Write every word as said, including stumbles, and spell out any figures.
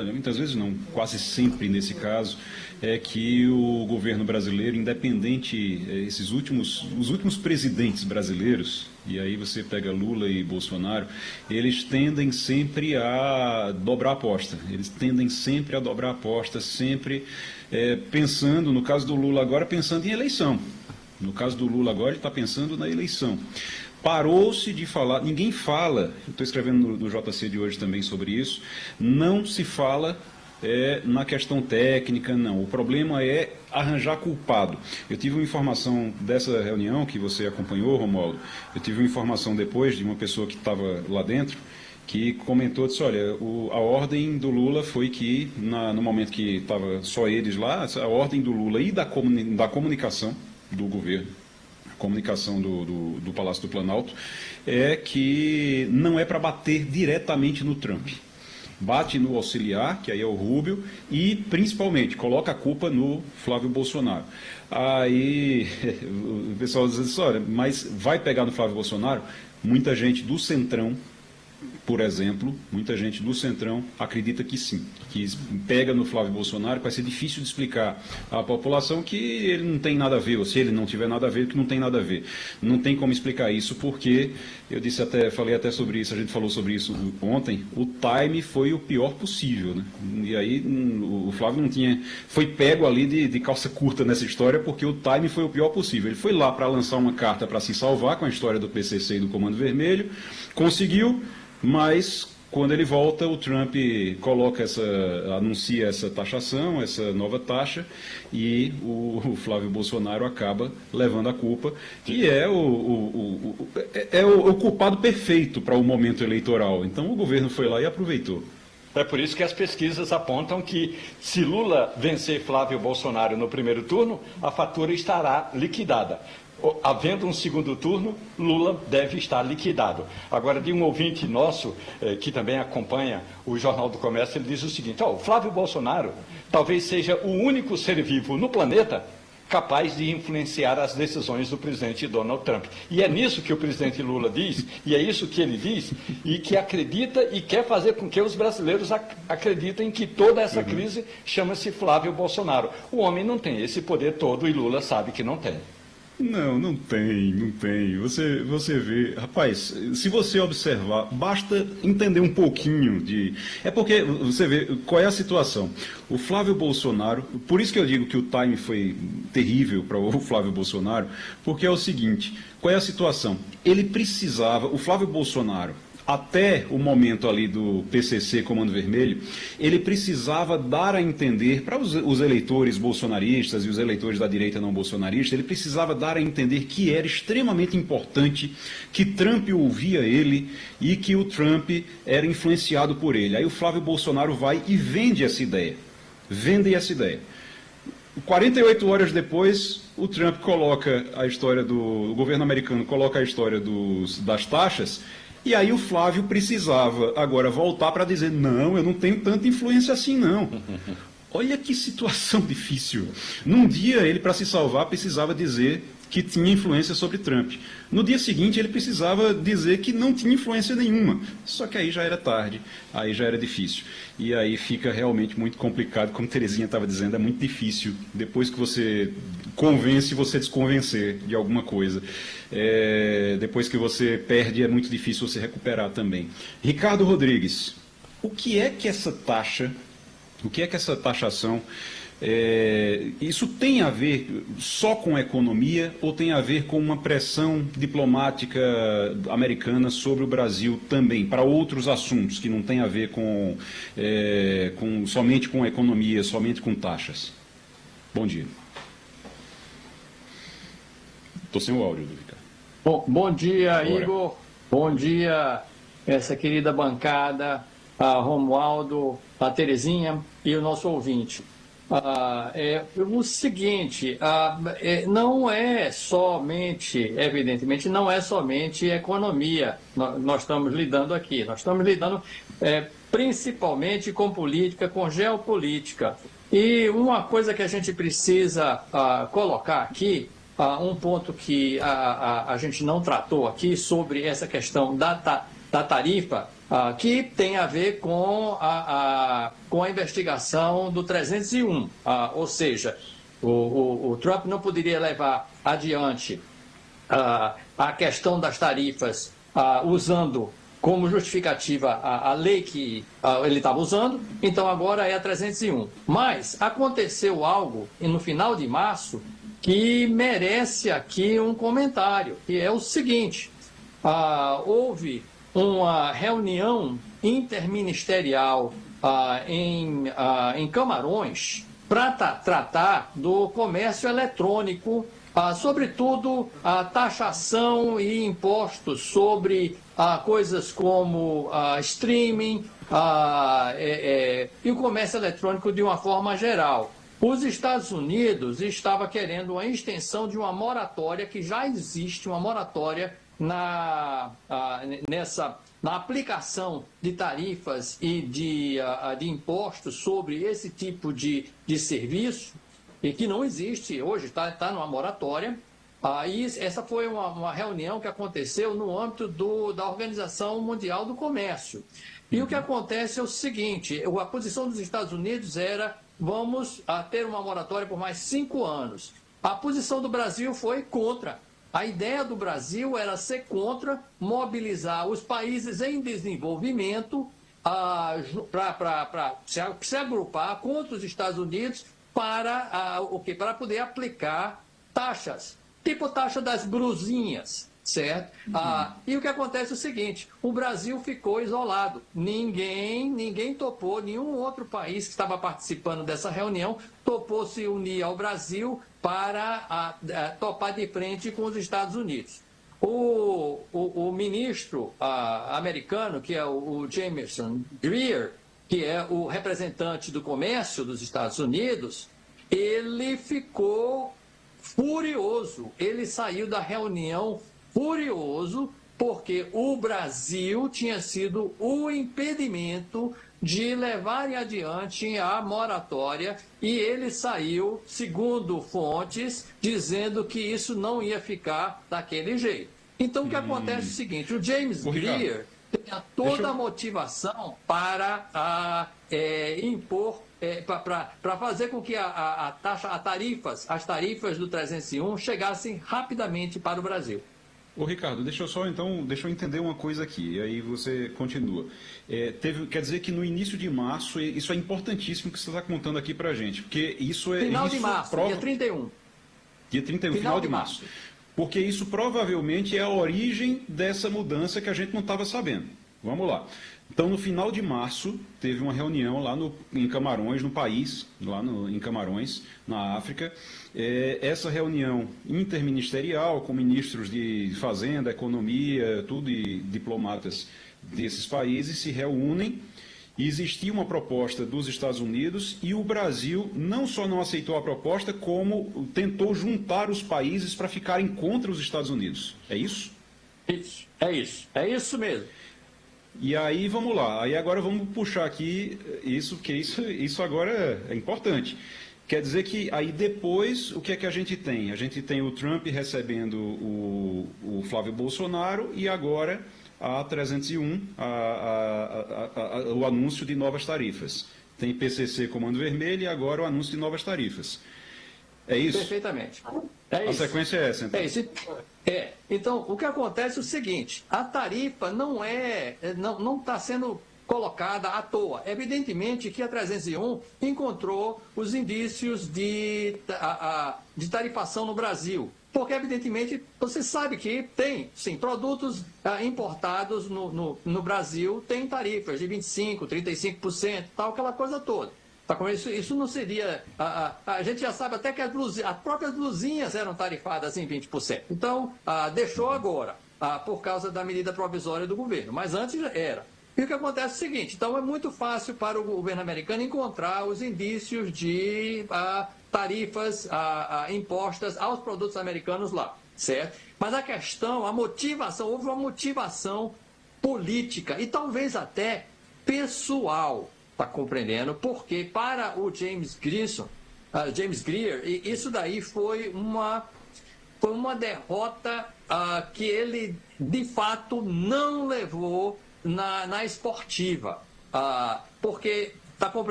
muitas vezes não, quase sempre nesse caso, é que o governo brasileiro, independente, esses últimos, os últimos presidentes brasileiros, e aí você pega Lula e Bolsonaro, eles tendem sempre a dobrar a aposta, eles tendem sempre a dobrar a aposta, sempre é, pensando, no caso do Lula agora, pensando em eleição. No caso do Lula agora, ele está pensando na eleição. Parou-se de falar, ninguém fala, eu estou escrevendo no, no J C de hoje também sobre isso, não se fala é, na questão técnica, não. O problema é arranjar culpado. Eu tive uma informação dessa reunião que você acompanhou, Romualdo, eu tive uma informação depois de uma pessoa que estava lá dentro, que comentou, disse, olha, o, a ordem do Lula foi que, na, no momento que estava só eles lá, a ordem do Lula e da, comuni, da comunicação do governo, comunicação do, do, do Palácio do Planalto, é que não é para bater diretamente no Trump. Bate no auxiliar, que aí é o Rubio, e, principalmente, coloca a culpa no Flávio Bolsonaro. Aí o pessoal diz assim, olha, mas vai pegar no Flávio Bolsonaro? Muita gente do Centrão, por exemplo, muita gente do Centrão acredita que sim, que pega no Flávio Bolsonaro, vai ser difícil de explicar à população que ele não tem nada a ver, ou se ele não tiver nada a ver, que não tem nada a ver. Não tem como explicar isso, porque, eu disse até, falei até sobre isso, a gente falou sobre isso ontem, o time foi o pior possível, né? E aí o Flávio não tinha, foi pego ali de, de calça curta nessa história, porque o time foi o pior possível. Ele foi lá para lançar uma carta para se salvar com a história do P C C e do Comando Vermelho, conseguiu, mas quando ele volta, o Trump coloca essa, anuncia essa taxação, essa nova taxa, e o, o Flávio Bolsonaro acaba levando a culpa, que é o, o, o, é o, o culpado perfeito para o momento eleitoral. Então o governo foi lá e aproveitou. É por isso que as pesquisas apontam que, se Lula vencer Flávio Bolsonaro no primeiro turno, a fatura estará liquidada. Havendo um segundo turno, Lula deve estar liquidado. Agora, de um ouvinte nosso, eh, que também acompanha o Jornal do Comércio, ele diz o seguinte, oh, o Flávio Bolsonaro talvez seja o único ser vivo no planeta capaz de influenciar as decisões do presidente Donald Trump. E é nisso que o presidente Lula diz, e é isso que ele diz, e que acredita e quer fazer com que os brasileiros ac acreditem que toda essa uhum. crise chama-se Flávio Bolsonaro. O homem não tem esse poder todo e Lula sabe que não tem. Não, não tem, não tem. Você, você vê, rapaz, se você observar, basta entender um pouquinho de... É porque você vê qual é a situação. O Flávio Bolsonaro, por isso que eu digo que o time foi terrível para o Flávio Bolsonaro, porque é o seguinte, qual é a situação? Ele precisava, o Flávio Bolsonaro, até o momento ali do P C C, Comando Vermelho, ele precisava dar a entender para os, os eleitores bolsonaristas e os eleitores da direita não bolsonarista, ele precisava dar a entender que era extremamente importante que Trump ouvia ele e que o Trump era influenciado por ele. Aí o Flávio Bolsonaro vai e vende essa ideia. Vende essa ideia. quarenta e oito horas depois, o Trump coloca a história do... O governo americano coloca a história dos, das taxas. E aí o Flávio precisava agora voltar para dizer, não, eu não tenho tanta influência assim, não. Olha que situação difícil. Num dia, ele, para se salvar, precisava dizer que tinha influência sobre Trump. No dia seguinte, ele precisava dizer que não tinha influência nenhuma. Só que aí já era tarde, aí já era difícil. E aí fica realmente muito complicado, como Terezinha estava dizendo, é muito difícil, depois que você convence, você desconvencer de alguma coisa. É, depois que você perde, é muito difícil você recuperar também. Ricardo Rodrigues, o que é que essa taxa, o que é que essa taxação... É, isso tem a ver só com a economia ou tem a ver com uma pressão diplomática americana sobre o Brasil também, para outros assuntos que não tem a ver com, é, com somente com a economia, somente com taxas? Bom dia. Estou sem o áudio do Ricardo. Bom, bom dia, Agora. Igor. Bom dia, essa querida bancada, a Romualdo, a Terezinha e o nosso ouvinte. Ah, é o seguinte, ah, é, não é somente, evidentemente, não é somente economia nós, nós estamos lidando aqui, nós estamos lidando é, principalmente com política, com geopolítica. E uma coisa que a gente precisa ah, colocar aqui, ah, um ponto que a, a, a gente não tratou aqui sobre essa questão da, ta, da tarifa ah, que tem a ver com a, a, com a investigação do trezentos e um, ah, ou seja, o, o, o Trump não poderia levar adiante ah, a questão das tarifas ah, usando como justificativa a, a lei que uh, ele estava usando, então agora é a trezentos e um. Mas aconteceu algo no final de março que merece aqui um comentário, que é o seguinte, uh, houve uma reunião interministerial uh, em, uh, em Camarões para tratar do comércio eletrônico, uh, sobretudo a taxação e impostos sobre Uh, coisas como uh, streaming uh, é, é, e o comércio eletrônico de uma forma geral. Os Estados Unidos estavam querendo a extensão de uma moratória que já existe, uma moratória na, uh, nessa, na aplicação de tarifas e de, uh, de impostos sobre esse tipo de, de serviço, e que não existe hoje, está tá numa moratória. Ah, e essa foi uma, uma reunião que aconteceu no âmbito do, da Organização Mundial do Comércio. E uhum. o que acontece é o seguinte, a posição dos Estados Unidos era, vamos a ter uma moratória por mais cinco anos. A posição do Brasil foi contra. A ideia do Brasil era ser contra, mobilizar os países em desenvolvimento ah, para se, se agrupar contra os Estados Unidos para, ah, o quê? Para poder aplicar taxas. Tipo taxa das brusinhas, certo? Uhum. Ah, e o que acontece é o seguinte, o Brasil ficou isolado. Ninguém, ninguém topou, nenhum outro país que estava participando dessa reunião topou se unir ao Brasil para a, a, topar de frente com os Estados Unidos. O, o, o ministro ah, americano, que é o, o Jameson Greer, que é o representante do comércio dos Estados Unidos, ele ficou furioso. Ele saiu da reunião furioso porque o Brasil tinha sido o impedimento de levar adiante a moratória e ele saiu, segundo fontes, dizendo que isso não ia ficar daquele jeito. Então, o que hum. acontece é o seguinte, o James Greer tinha toda eu... a motivação para a, é, impor É, para fazer com que a, a, a taxa, a tarifas, as tarifas do trezentos e um chegassem rapidamente para o Brasil. Ô Ricardo, deixa eu só então, deixa eu entender uma coisa aqui, e aí você continua. É, teve, quer dizer que no início de março, isso é importantíssimo que você está contando aqui para a gente, porque isso é... Final isso de março, prova... dia trinta e um. Dia trinta e um, final, final de março. março. Porque isso provavelmente é a origem dessa mudança que a gente não estava sabendo. Vamos lá. Então, no final de março, teve uma reunião lá no, em Camarões, no país, lá no, em Camarões, na África. É, essa reunião interministerial, com ministros de Fazenda, Economia, tudo, e diplomatas desses países se reúnem. E existia uma proposta dos Estados Unidos e o Brasil não só não aceitou a proposta, como tentou juntar os países para ficarem contra os Estados Unidos. É isso? Isso, é isso, é isso mesmo. E aí, vamos lá, aí agora vamos puxar aqui isso, que isso, isso agora é importante. Quer dizer que aí depois, o que é que a gente tem? A gente tem o Trump recebendo o, o Flávio Bolsonaro e agora a trezentos e um, a, a, a, a, o anúncio de novas tarifas. Tem P C C Comando Vermelho e agora o anúncio de novas tarifas. É isso? Perfeitamente. É a isso. sequência é essa, então. É isso. É. Então, o que acontece é o seguinte, a tarifa não é, não não está sendo colocada à toa. Evidentemente que a trezentos e um encontrou os indícios de, a, a, de tarifação no Brasil. Porque, evidentemente, você sabe que tem, sim, produtos ah, importados no, no, no Brasil têm tarifas de vinte e cinco por cento, trinta e cinco por cento, tal, aquela coisa toda. Tá, isso, isso não seria... A, a, a gente já sabe até que as, blusinhas, as próprias blusinhas eram tarifadas em vinte por cento. Então, ah, deixou agora, ah, por causa da medida provisória do governo. Mas antes já era. E o que acontece é o seguinte, então é muito fácil para o governo americano encontrar os indícios de ah, tarifas ah, ah, impostas aos produtos americanos lá, certo? Mas a questão, a motivação, houve uma motivação política e talvez até pessoal, está compreendendo? Porque para o James Grissom, uh, James Greer, isso daí foi uma, foi uma derrota uh, que ele, de fato, não levou na, na esportiva, ah, porque está